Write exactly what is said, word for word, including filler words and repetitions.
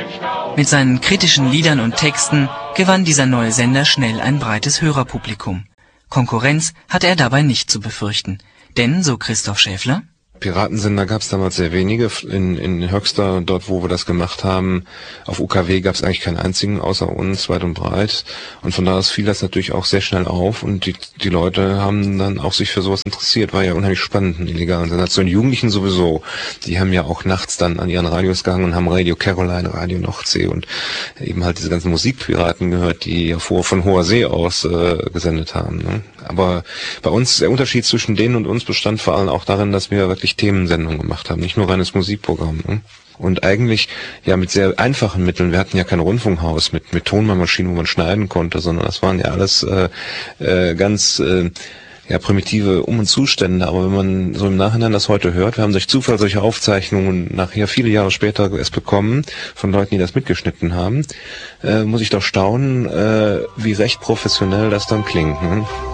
Mit seinen kritischen Liedern und Texten gewann dieser neue Sender schnell ein breites Hörerpublikum. Konkurrenz hatte er dabei nicht zu befürchten. Denn, so Christoph Schäffler: Piratensender gab es damals sehr wenige. In, in Höxter, dort wo wir das gemacht haben, auf U K W gab es eigentlich keinen einzigen, außer uns, weit und breit. Und von da aus fiel das natürlich auch sehr schnell auf und die, die Leute haben dann auch sich für sowas interessiert. War ja unheimlich spannend, einen illegalen Sender. Zu den Jugendlichen sowieso. Die haben ja auch nachts dann an ihren Radios gehangen und haben Radio Caroline, Radio Nordsee und eben halt diese ganzen Musikpiraten gehört, die ja vor, von hoher See aus äh, gesendet haben. Ne? Aber bei uns, der Unterschied zwischen denen und uns bestand vor allem auch darin, dass wir wirklich Themensendungen gemacht haben, nicht nur reines Musikprogramm. Ne? Und eigentlich ja mit sehr einfachen Mitteln. Wir hatten ja kein Rundfunkhaus mit mit Tonbandmaschinen, wo man schneiden konnte, sondern das waren ja alles äh, äh, ganz äh, ja primitive Um- und Zustände. Aber wenn man so im Nachhinein das heute hört, wir haben durch Zufall solche Aufzeichnungen nachher viele Jahre später erst bekommen von Leuten, die das mitgeschnitten haben, äh, muss ich doch staunen, äh, wie recht professionell das dann klingt. Ne?